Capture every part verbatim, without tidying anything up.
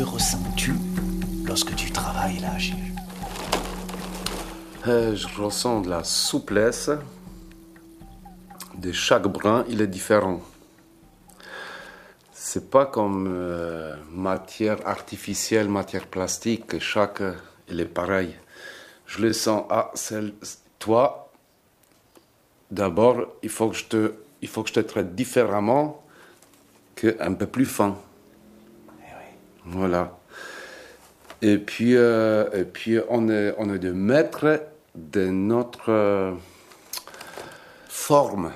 ressens-tu lorsque tu travailles là, Gilles? Euh, je ressens de la souplesse. De chaque brin, il est différent. C'est pas comme euh, matière artificielle, matière plastique, que chaque, il est pareil. Je le sens, ah, c'est toi, d'abord, il faut que je te, il faut que je te traite différemment qu'un peu plus fin. Eh oui. Voilà. Et puis, euh, et puis on est, on est de maître de notre euh, forme.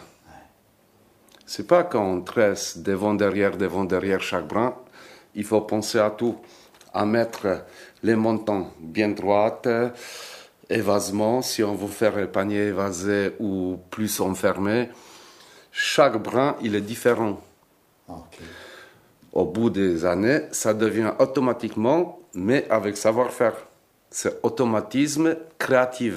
C'est pas quand on tresse devant, derrière, devant, derrière chaque brin. Il faut penser à tout. À mettre les montants bien droites, évasement, si on veut faire le panier évasé ou plus enfermé. Chaque brin, il est différent. Okay. Au bout des années, ça devient automatiquement, mais avec savoir-faire. C'est automatisme créatif,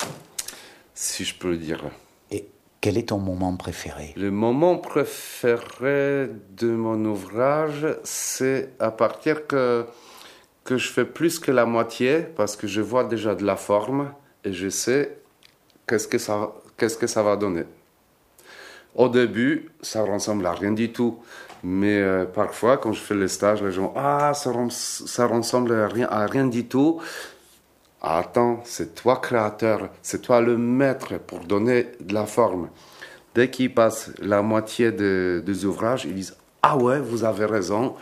si je peux le dire. Et quel est ton moment préféré? Le moment préféré de mon ouvrage, c'est à partir que, que je fais plus que la moitié, parce que je vois déjà de la forme et je sais qu'est-ce que ça, qu'est-ce que ça va donner. Au début, ça ressemble à rien du tout. Mais euh, parfois, quand je fais les stages, les gens, ah, ça, ça ressemble à rien, à rien du tout. Attends, c'est toi créateur, c'est toi le maître pour donner de la forme. Dès qu'ils passent la moitié de, des ouvrages, ils disent, ah ouais, vous avez raison,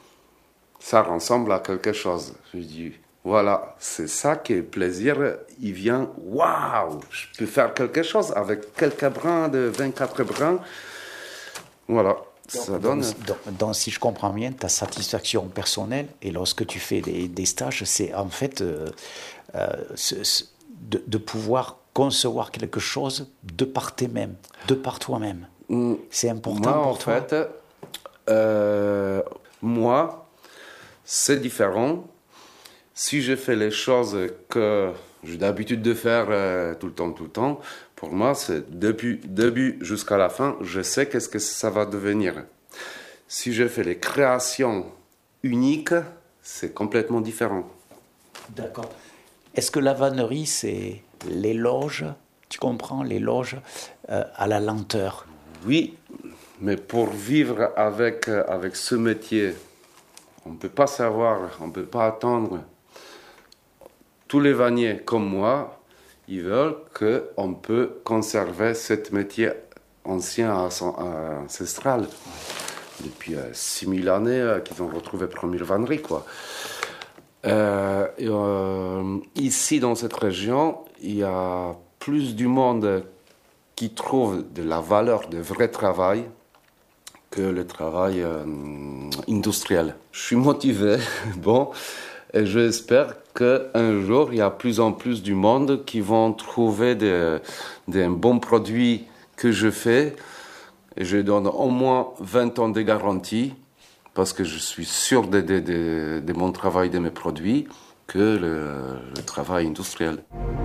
ça ressemble à quelque chose. Je dis, voilà, c'est ça qui est le plaisir. Il vient, waouh, je peux faire quelque chose avec quelques brins de vingt-quatre brins. Voilà. Donc, Ça donne... donc, donc, si je comprends bien, ta satisfaction personnelle, et lorsque tu fais des, des stages, c'est en fait euh, euh, ce, ce, de, de pouvoir concevoir quelque chose de par tes-mêmes, de par toi-même. Mmh. C'est important moi, pour en toi? En fait, euh, moi, c'est différent. Si je fais les choses que j'ai d'habitude de faire euh, tout le temps, tout le temps, pour moi, c'est depuis début jusqu'à la fin, je sais qu'est-ce que ça va devenir. Si je fais les créations uniques, c'est complètement différent. D'accord. Est-ce que la vannerie, c'est l'éloge, tu comprends, l'éloge euh, à la lenteur? Oui, mais pour vivre avec, avec ce métier, on ne peut pas savoir, on ne peut pas attendre. Tous les vanniers comme moi, ils veulent qu'on peut conserver ce métier ancien, ancestral. Depuis euh, six mille années euh, qu'ils ont retrouvé la première vannerie, quoi. Euh, et, euh, ici, dans cette région, il y a plus du monde qui trouve de la valeur de vrai travail que le travail euh, industriel. Je suis motivé, bon, et j'espère qu'un jour, il y a plus en plus du monde qui vont trouver des, des bons produits que je fais. Et je donne au moins vingt ans de garantie, parce que je suis sûr de, de, de, de mon travail, de mes produits, que le, le travail industriel.